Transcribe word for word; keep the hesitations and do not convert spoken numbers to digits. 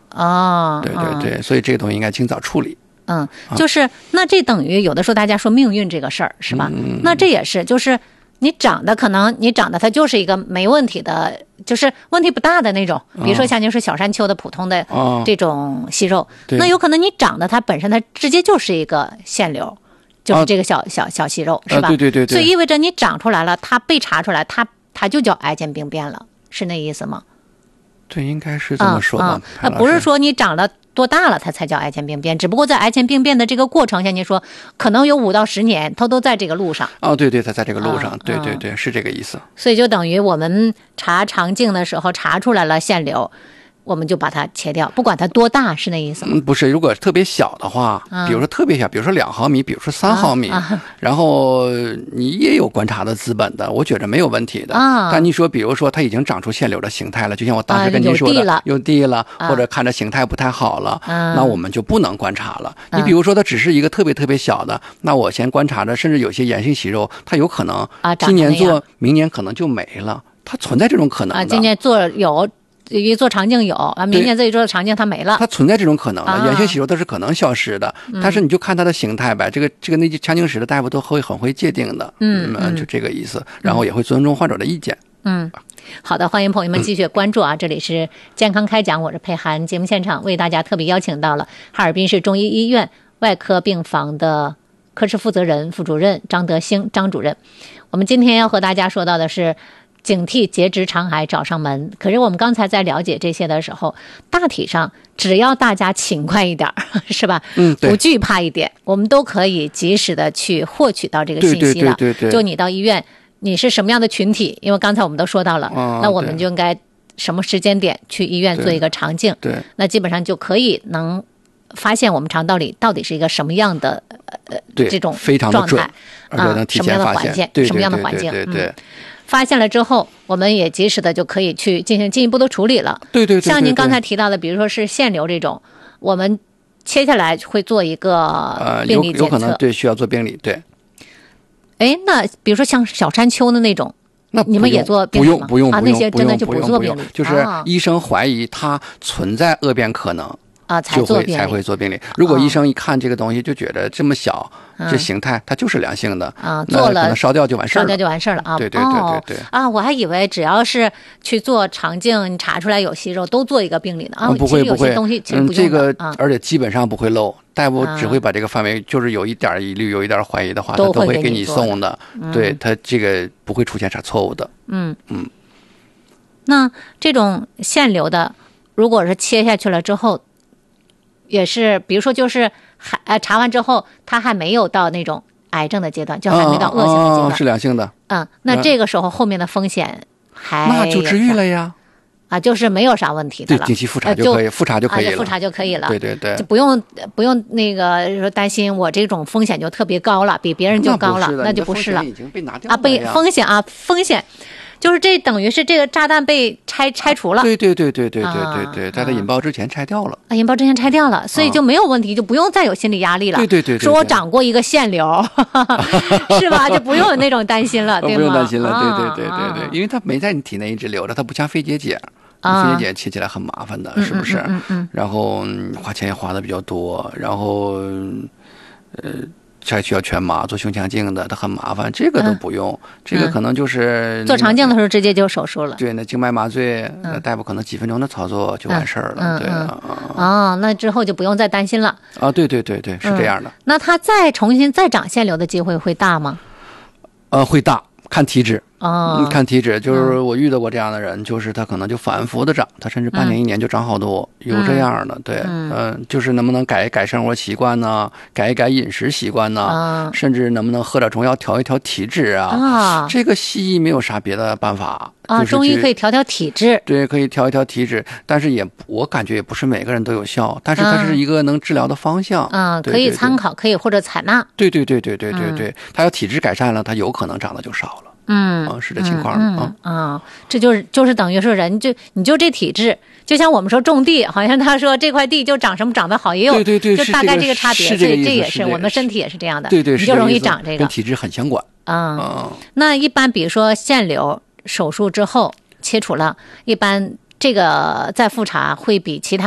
哦， 对对对，所以这个东西应该尽早处理。 嗯，就是那这等于有的时候大家说命运这个事儿是吧？嗯、那这也是就是你长得可能你长得它就是一个没问题的，就是问题不大的那种，比如说像您说小山丘的普通的这种息肉，哦、那有可能你长得它本身它直接就是一个腺瘤，就是这个小、啊、小小息肉是吧？ 啊、对对对对， 所以意味着你长出来了，它被查出来，它它就叫癌前病变了，是那意思吗？ 对，应该是这么说的。 啊、嗯嗯，不是说你长了多大了它才叫癌前病变，只不过在癌前病变的这个过程，像您说，可能有五到十年，它都在这个路上。 哦，对对，它在这个路上，嗯、对对对，是这个意思。 所以就等于我们查肠镜的时候查出来了腺瘤，我们就把它切掉，不管它多大，是那意思吗？ 嗯，不是，如果特别小的话，嗯、比如说特别小，比如说两毫米，比如说三毫米，啊啊、然后你也有观察的资本的，我觉着没有问题的。啊、但你说，比如说它已经长出腺瘤的形态了，就像我当时跟您说的， 啊、 有地了， 啊、 或者看着形态不太好了， 啊、 那我们就不能观察了。啊、你比如说它只是一个特别特别小的，那我先观察着，甚至有些炎性息肉，它有可能今年做，明年可能就没了，它存在这种可能的。 啊，今年做有。一做肠镜有啊，明年这一做肠镜它没了， 它存在这种可能的，炎性息肉它是可能消失的，啊、但是你就看它的形态呗，这个这个内腔镜室的大夫都会很会界定的， 嗯， 嗯，就这个意思，然后也会尊重患者的意见。 嗯，好的，欢迎朋友们继续关注啊，嗯、这里是健康开讲，我是佩涵，节目现场为大家特别邀请到了哈尔滨市中医医院外科病房的科室负责人、副主任张德兴张主任。我们今天要和大家说到的是。警惕结直肠癌找上门。可是我们刚才在了解这些的时候，大体上只要大家勤快一点，是吧？ 嗯， 不惧怕一点，我们都可以及时的去获取到这个信息了。 对对对对对， 就你到医院，你是什么样的群体？因为刚才我们都说到了，哦、那我们就应该什么时间点去医院做一个肠镜？ 对， 那基本上就可以能发现我们肠道里到底是一个什么样的呃这种状态啊， 什么样的环境， 对对对对对， 什么样的环境？ 对对对。 嗯，发现了之后，我们也及时的就可以去进行进一步的处理了。 对对 对, 对, 对, 对， 像您刚才提到的，比如说是腺瘤这种，我们切下来会做一个病理检测， 呃、有, 有可能对需要做病理。对。 哎，那比如说像小山丘的那种， 那你们也做病理吗？ 不用不用不用啊，那些真的就不做病理， 就是医生怀疑它存在恶变可能。 啊，才做病理， 才会做病理。如果医生一看这个东西就觉得这么小， 哦、 这形态它就是良性的啊，做了可能烧掉就完事儿了， 烧掉就完事儿了啊。 对对对对对。 哦、啊，我还以为只要是去做肠镜，你查出来有息肉，都做一个病理呢。啊， 嗯、不会不会， 东西其实不嗯，这个、 啊、 而且基本上不会漏。大夫只会把这个范围，就是有一点疑虑、有一点怀疑的话，他都会给你送的。 嗯、 对他这个不会出现啥错误的。 嗯嗯。 那这种腺瘤的，如果是切下去了之后。也是，比如说，就是还呃查完之后，他还没有到那种癌症的阶段，就还没到恶性的阶段， 哦哦、是良性的。 嗯，那这个时候后面的风险还那就治愈了呀。 啊，就是没有啥问题的了， 对，定期复查就可以， 呃、 复查就可以了， 啊、复查就可以了。 对对对， 就不用不用那个说担心我这种风险就特别高了，比别人就高了， 那, 那就不是了。 已经被拿掉了啊，被风险啊风险。就是这等于是这个炸弹被拆拆除了， 对对对对对对对对，在它引爆之前拆掉了， 啊，引爆之前拆掉了，所以就没有问题，就不用再有心理压力了。 对对对， 说我长过一个腺瘤，是吧？就不用有那种担心了，对吗？ 不用担心了，对对对对对，因为它没在你体内一直留着，它不像肺结节，肺结节切起来很麻烦的，是不是？ 嗯嗯。 然后花钱也花的比较多，然后呃。还需要全麻做胸腔镜的，它很麻烦，这个都不用，嗯、这个可能就是、那个、 做肠镜的时候直接就手术了。 对，那静脉麻醉，那大夫可能几分钟的操作就完事儿了。 嗯、 对啊、 嗯，哦，那之后就不用再担心了。 啊，对对对对，是这样的。 嗯、那他再重新再长腺瘤的机会会大吗？ 呃，会大，看体质。 哦， 看体质，就是我遇到过这样的人，就是他可能就反复的长，他甚至半年一年就长好多， 嗯、 有这样的，对，嗯、呃，就是能不能改一改生活习惯呢，改一改饮食习惯呢， 啊、 甚至能不能喝点中药调一调体质啊？ 啊， 这个西医没有啥别的办法啊， 就是、 中医可以调调体质， 对，可以调一调体质，但是也我感觉也不是每个人都有效，但是它是一个能治疗的方向， 嗯， 对可以参考，可以或者采纳， 对对对对对对对，他、嗯、要体质改善了，他有可能长得就少了。 嗯、 啊，是这情况啊、嗯嗯哦，这就是就是等于说人就你就这体质，就像我们说种地，好像他说这块地就长什么长得好，也有对对对， 就大概这个差别，所以这也是我们的身体也是这样的， 对对， 你就容易长这个， 跟体质很相关。 嗯，嗯那一般比如说腺瘤手术之后切除了，一般这个再复查会比其他